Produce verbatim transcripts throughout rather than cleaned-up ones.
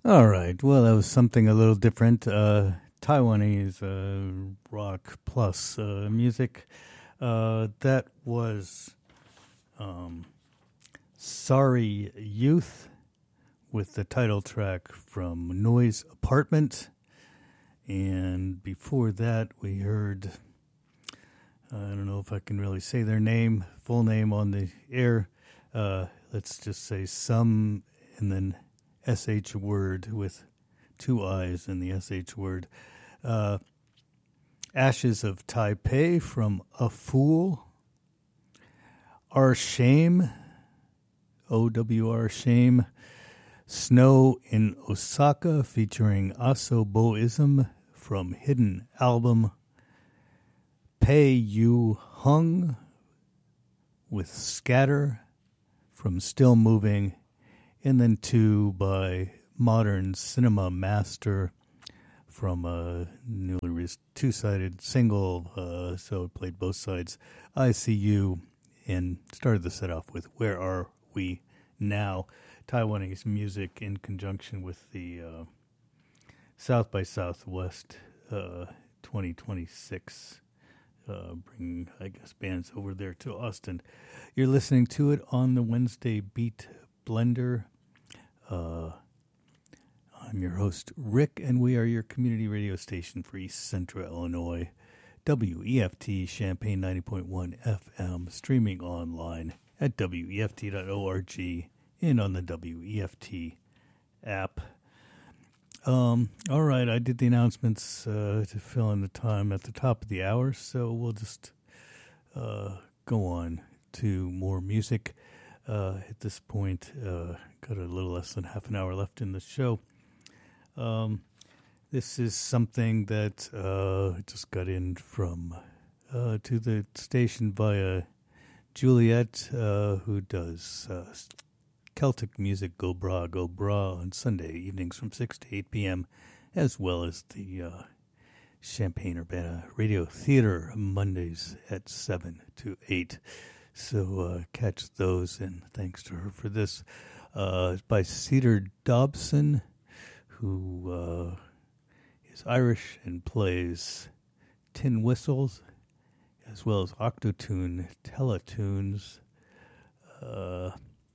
All right. Well, that was something a little different. Uh, Taiwanese uh, rock plus uh, music. Uh, that was um, Sorry Youth with the title track from Noise Apartment. And before that, we heard, uh, I don't know if I can really say their name, full name on the air. Uh, let's just say Some and then S H word with two I's in the S H word. Uh, Ashes of Taipei from A Fool. Our Shame, O W R Shame. Snow in Osaka featuring Asoboism from Hidden Album. Pei Yu Hung with Scatter from Still Moving. And then two by Modern Cinema Master from a newly released two-sided single, uh, so it played both sides, I See You, and started the set off with Where Are We Now? Taiwanese music in conjunction with the uh, South by Southwest uh, twenty twenty-six, uh, bringing, I guess, bands over there to Austin. You're listening to it on the Wednesday Beat Blender. Uh, I'm your host, Rick, and we are your community radio station for East Central Illinois, W E F T Champaign ninety point one F M, streaming online at W E F T dot org and on the W E F T app. Um, all right, I did the announcements uh, to fill in the time at the top of the hour, so we'll just uh, go on to more music. Uh, at this point, uh, got a little less than half an hour left in the show. Um, this is something that uh, just got in from uh, to the station via Juliet, uh, who does uh, Celtic music, Go Bra, Go Bra, on Sunday evenings from six to eight p.m., as well as the uh, Champaign-Urbana Radio Theater Mondays at seven to eight. So uh, catch those, and thanks to her for this. Uh, it's by Cedar Dobson, who uh, is Irish and plays tin whistles, as well as octotune teletunes. Uh,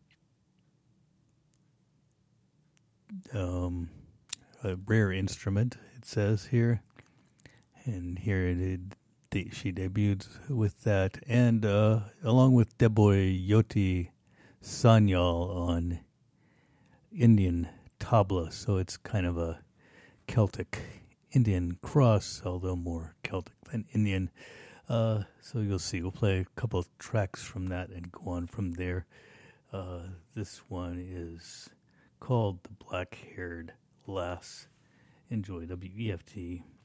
um, a rare instrument, it says here. And here it is. De- she debuted with that, and uh, along with Deboy Yoti Sanyal on Indian tabla, so it's kind of a Celtic Indian cross, although more Celtic than Indian. Uh, so you'll see. We'll play a couple of tracks from that and go on from there. Uh, this one is called The Black-Haired Lass. Enjoy W E F T.